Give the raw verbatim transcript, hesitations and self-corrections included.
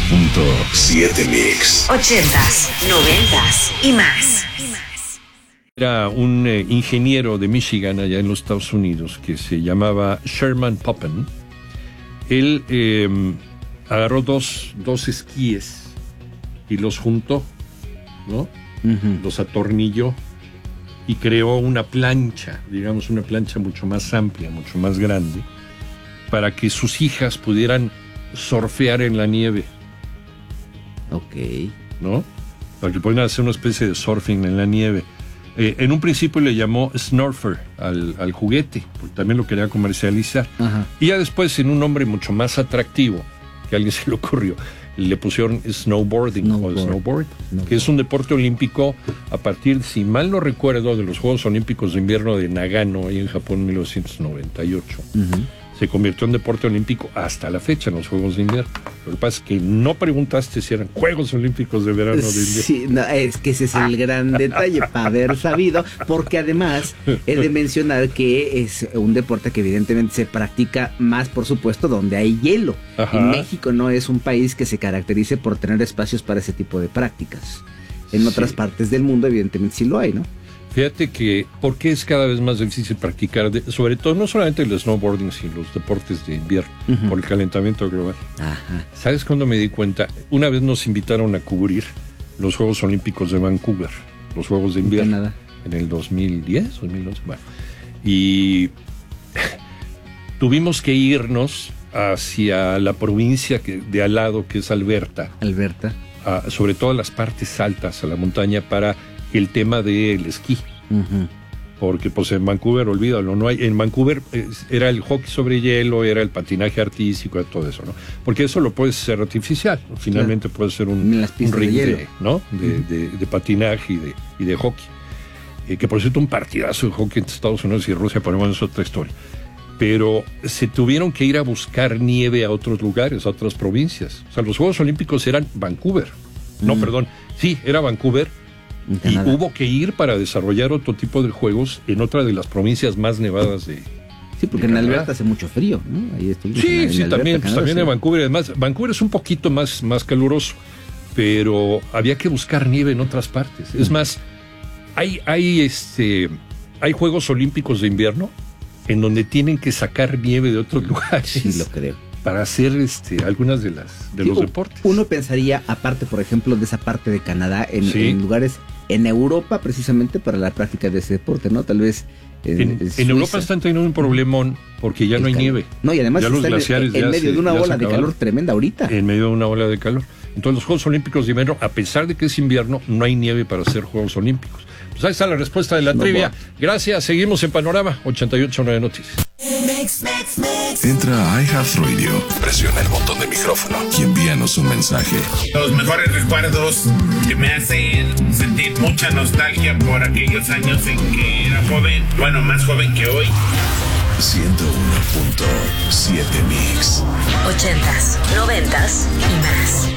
punto siete Mix. Ochentas, noventas y más. Era un eh, ingeniero de Michigan, allá en los Estados Unidos, que se llamaba Sherman Poppen. Él eh, agarró dos, dos esquíes y los juntó, ¿no? Uh-huh. Los atornilló y creó una plancha, digamos una plancha mucho más amplia, mucho más grande, para que sus hijas pudieran surfear en la nieve. Ok. ¿No? Para que pudieran hacer una especie de surfing en la nieve. Eh, en un principio le llamó Snurfer al, al juguete, porque también lo quería comercializar. Ajá. Y ya después, en un nombre mucho más atractivo, que a alguien se le ocurrió, le pusieron snowboarding, snowboard. o snowboard, snowboard, que es un deporte olímpico a partir, si mal no recuerdo, de los Juegos Olímpicos de Invierno de Nagano, ahí en Japón, en mil novecientos noventa y ocho. Uh-huh. Se convirtió en deporte olímpico hasta la fecha en los Juegos de Invierno. Lo que pasa es que no preguntaste si eran Juegos Olímpicos de verano o de invierno. Sí, no, es que ese es el gran detalle, para haber sabido, porque además he de mencionar que es un deporte que evidentemente se practica más, por supuesto, donde hay hielo. Ajá. En México no es un país que se caracterice por tener espacios para ese tipo de prácticas. En sí. Otras partes del mundo evidentemente sí lo hay, ¿no? Fíjate que, ¿por qué es cada vez más difícil practicar, de, sobre todo, no solamente el snowboarding, sino los deportes de invierno, uh-huh. por el calentamiento global? Ajá. ¿Sabes cuándo me di cuenta? Una vez nos invitaron a cubrir los Juegos Olímpicos de Vancouver, los Juegos de invierno, Canadá. En el dos mil diez, dos mil once, bueno, y tuvimos que irnos hacia la provincia que, de al lado, que es Alberta. Alberta. A, sobre todo a las partes altas, a la montaña, para el tema del esquí. Uh-huh. Porque pues en Vancouver, olvídalo, no hay, en Vancouver eh, era el hockey sobre hielo, era el patinaje artístico, todo eso, ¿no? Porque eso lo puedes hacer artificial, ¿no? Finalmente claro. Puede ser un, un ring de, de, ¿no? de, uh-huh. de, de patinaje y de, y de hockey. Eh, que por cierto un partidazo de hockey entre Estados Unidos y Rusia, pero bueno, es otra historia. Pero se tuvieron que ir a buscar nieve a otros lugares, a otras provincias. O sea, los Juegos Olímpicos eran Vancouver. No, uh-huh. perdón, sí, era Vancouver. Y hubo que ir para desarrollar otro tipo de juegos en otra de las provincias más nevadas de Sí, porque de en Alberta hace mucho frío, ¿no? Ahí sí, en, en sí, Alberta, también, pues, también sí. En Vancouver. Además, Vancouver es un poquito más, más caluroso, pero había que buscar nieve en otras partes. Es más, hay, hay, este, hay Juegos Olímpicos de invierno en donde tienen que sacar nieve de otros lugares. Sí, lo creo. Para hacer este, algunas de las de sí, los deportes. Uno pensaría, aparte, por ejemplo, de esa parte de Canadá, en, sí. en lugares en Europa, precisamente para la práctica de ese deporte, ¿no? Tal vez en, en, en Europa están teniendo un problemón porque ya no hay cal... nieve. No, y además ya los glaciares en, en medio se, de una ola de calor tremenda ahorita. En medio de una ola de calor. Entonces los Juegos Olímpicos de invierno, a pesar de que es invierno, no hay nieve para hacer Juegos Olímpicos. Pues ahí está la respuesta de la no, trivia. Bueno. Gracias, seguimos en Panorama ochenta y ocho punto nueve Noticias. Entra a iHeartRadio, presiona el botón de micrófono y envíanos un mensaje. Los mejores recuerdos que me hacen sentir mucha nostalgia por aquellos años en que era joven, bueno, más joven que hoy. ciento uno punto siete Mix. Ochentas, noventas y más.